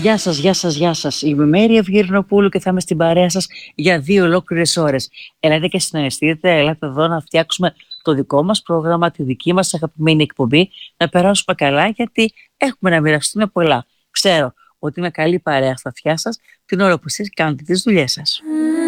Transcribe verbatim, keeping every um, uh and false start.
Γεια σας, γεια σας, γεια σας. Είμαι η Μέρη Ευγυρνοπούλου και θα είμαι στην παρέα σας για δύο ολόκληρες ώρες. Ελάτε και συναισθείτε, ελάτε εδώ να φτιάξουμε το δικό μας πρόγραμμα, τη δική μας αγαπημένη εκπομπή, να περάσουμε καλά, γιατί έχουμε να μοιραστούμε πολλά. Ξέρω ότι είμαι καλή παρέα στα αυτιά σας την ώρα που εσείς κάνετε τις δουλειές σας.